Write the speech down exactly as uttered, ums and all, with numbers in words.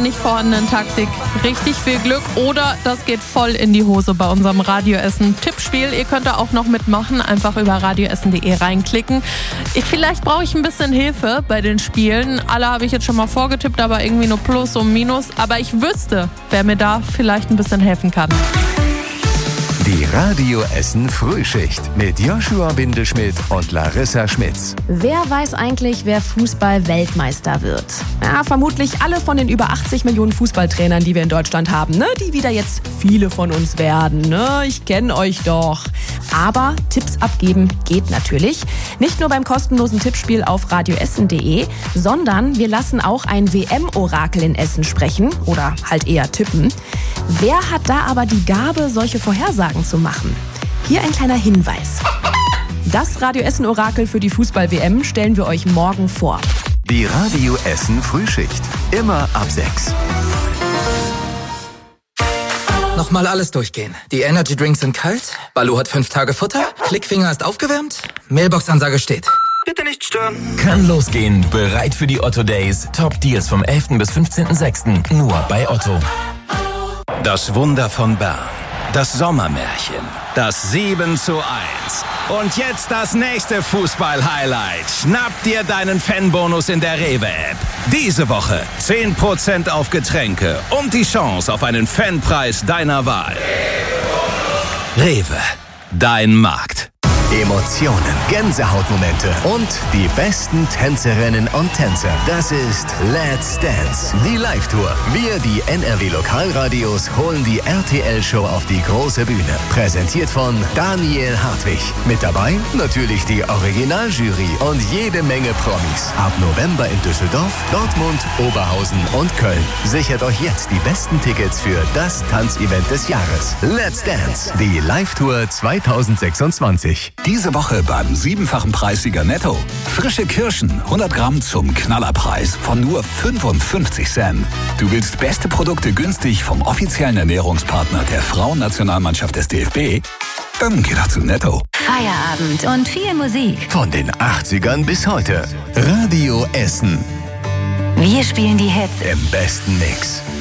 nicht vorhandenen Taktik richtig viel Glück oder das geht voll in die Hose bei unserem Radioessen-Tippspiel. Ihr könnt da auch noch mitmachen, einfach über radioessen punkt de reinklicken. Ich, vielleicht brauche ich ein bisschen Hilfe bei den Spielen. Alle habe ich jetzt schon mal vorgetippt, aber irgendwie nur Plus und Minus. Aber ich wüsste, wer mir da vielleicht ein bisschen helfen kann. Die Radio Essen Frühschicht mit Joshua Windelschmidt und Larissa Schmitz. Wer weiß eigentlich, wer Fußball-Weltmeister wird? Ja, vermutlich alle von den über achtzig Millionen Fußballtrainern, die wir in Deutschland haben, ne? Die wieder jetzt viele von uns werden, ne? Ich kenne euch doch. Aber Tipps abgeben geht natürlich. Nicht nur beim kostenlosen Tippspiel auf radioessen punkt de, sondern wir lassen auch ein W M-Orakel in Essen sprechen oder halt eher tippen. Wer hat da aber die Gabe, solche Vorhersagen zu machen? Hier ein kleiner Hinweis. Das Radio-Essen-Orakel für die Fußball-W M stellen wir euch morgen vor. Die Radio Essen Frühschicht. Immer ab sechs. Nochmal alles durchgehen. Die Energy Drinks sind kalt, Balu hat fünf Tage Futter, Klickfinger ist aufgewärmt, Mailbox-Ansage steht. Bitte nicht stören. Kann losgehen. Bereit für die Otto Days. Top Deals vom elften bis fünfzehnten sechsten Nur bei Otto. Das Wunder von Bern. Das Sommermärchen. Das sieben zu eins. Und jetzt das nächste Fußball-Highlight. Schnapp dir deinen Fanbonus in der Rewe-App. Diese Woche zehn Prozent auf Getränke und die Chance auf einen Fanpreis deiner Wahl. Rewe. Dein Markt. Emotionen, Gänsehautmomente und die besten Tänzerinnen und Tänzer. Das ist Let's Dance, die Live-Tour. Wir, die N R W-Lokalradios, holen die R T L-Show auf die große Bühne. Präsentiert von Daniel Hartwig. Mit dabei natürlich die Originaljury und jede Menge Promis. Ab November in Düsseldorf, Dortmund, Oberhausen und Köln. Sichert euch jetzt die besten Tickets für das Tanzevent des Jahres. Let's Dance, die Live-Tour zwanzig sechsundzwanzig. Diese Woche beim siebenfachen Preissieger Netto. Frische Kirschen, hundert Gramm zum Knallerpreis von nur fünfundfünfzig Cent. Du willst beste Produkte günstig vom offiziellen Ernährungspartner der Frauennationalmannschaft des D F B? Dann geh doch zu Netto. Feierabend und viel Musik. Von den achtzigern bis heute. Radio Essen. Wir spielen die Hits im besten Mix.